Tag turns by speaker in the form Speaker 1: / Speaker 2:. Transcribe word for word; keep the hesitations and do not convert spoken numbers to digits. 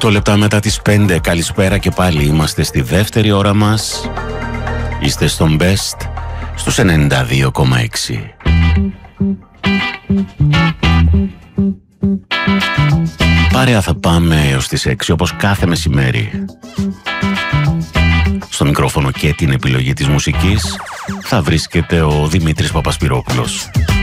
Speaker 1: οκτώ λεπτά μετά τις πέντε. Καλησπέρα και πάλι. Είμαστε στη δεύτερη ώρα μας. Είστε στον Best στους ενενήντα δύο κόμμα έξι. Παρέα θα πάμε έως τις έξι, όπως κάθε μεσημέρι. Στο μικρόφωνο και την επιλογή της μουσικής θα βρίσκεται ο Δημήτρης Παπασπυρόπουλος.